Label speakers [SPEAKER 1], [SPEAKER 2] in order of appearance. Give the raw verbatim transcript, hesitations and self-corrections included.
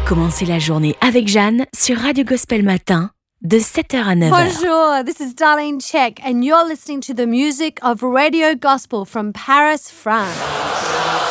[SPEAKER 1] Commencez la journée avec Jeanne sur Radio Gospel Matin de sept heures à neuf heures.
[SPEAKER 2] Bonjour, this is Darlene Check and you're listening to the music of Radio Gospel from Paris, France.